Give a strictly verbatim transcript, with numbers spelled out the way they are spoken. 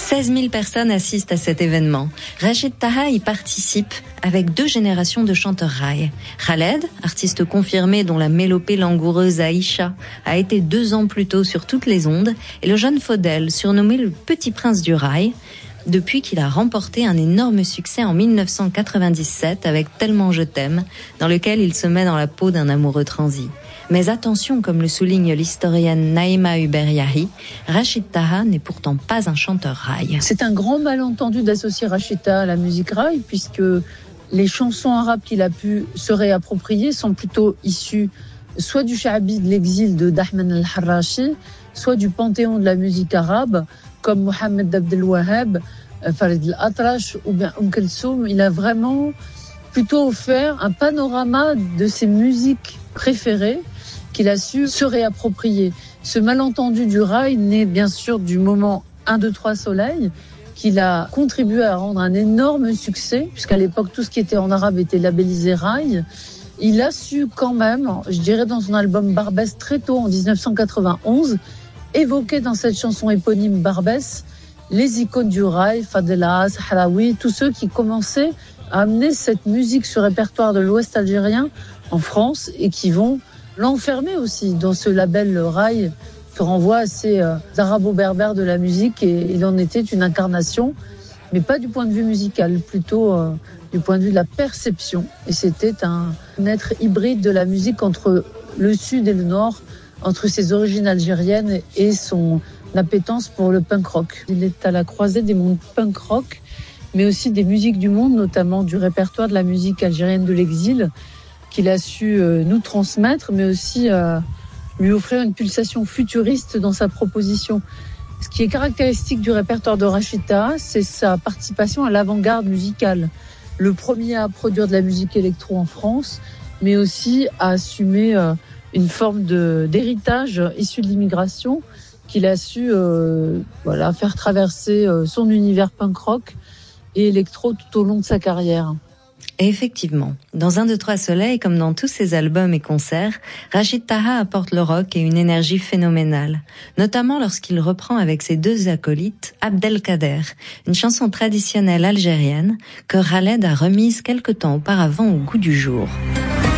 seize mille personnes assistent à cet événement. Rachid Taha y participe avec deux générations de chanteurs raï. Khaled, artiste confirmé dont la mélopée langoureuse Aïcha a été deux ans plus tôt sur toutes les ondes, et le jeune Faudel, surnommé le petit prince du raï, depuis qu'il a remporté un énorme succès en mille neuf cent quatre-vingt-dix-sept avec Tellement je t'aime, dans lequel il se met dans la peau d'un amoureux transi. Mais attention, comme le souligne l'historienne Naïma Uber-Yahi, Rachid Taha n'est pourtant pas un chanteur raï. C'est un grand malentendu d'associer Rachid Taha à la musique raï, puisque les chansons arabes qu'il a pu se réapproprier sont plutôt issues soit du sha'bi de l'exil de Dahman al-Harrachi, soit du panthéon de la musique arabe, comme Mohamed Abdel Wahab, Farid al-Atrash ou bien Umm Kulthum. Il a vraiment plutôt offert un panorama de ses musiques préférées qu'il a su se réapproprier. Ce malentendu du raï naît bien sûr du moment un, deux, trois Soleil, qu'il a contribué à rendre un énorme succès, puisqu'à l'époque tout ce qui était en arabe était labellisé raï. Il a su quand même, je dirais dans son album Barbès très tôt en dix-neuf cent quatre-vingt-onze, évoquer dans cette chanson éponyme Barbès les icônes du raï, Fadela, Sahraoui, tous ceux qui commençaient à amener cette musique sur le répertoire de l'Ouest algérien en France et qui vont l'enfermer aussi dans ce label raï qui renvoie à ces euh, arabo-berbères de la musique, et il en était une incarnation, mais pas du point de vue musical, plutôt euh, du point de vue de la perception. Et c'était un, un être hybride de la musique entre le sud et le nord, entre ses origines algériennes et son appétence pour le punk rock. Il est à la croisée des mondes punk rock, mais aussi des musiques du monde, notamment du répertoire de la musique algérienne de l'exil, qu'il a su euh, nous transmettre, mais aussi euh, lui offrir une pulsation futuriste dans sa proposition. Ce qui est caractéristique du répertoire de Rachid Taha, c'est sa participation à l'avant-garde musicale. Le premier à produire de la musique électro en France, mais aussi à assumer euh, une forme de, d'héritage issu de l'immigration qu'il a su euh, voilà, faire traverser euh, son univers punk rock et électro tout au long de sa carrière. Et effectivement, dans un, deux, trois Soleil, comme dans tous ses albums et concerts, Rachid Taha apporte le rock et une énergie phénoménale, notamment lorsqu'il reprend avec ses deux acolytes Abdelkader, une chanson traditionnelle algérienne que Khaled a remise quelque temps auparavant au goût du jour.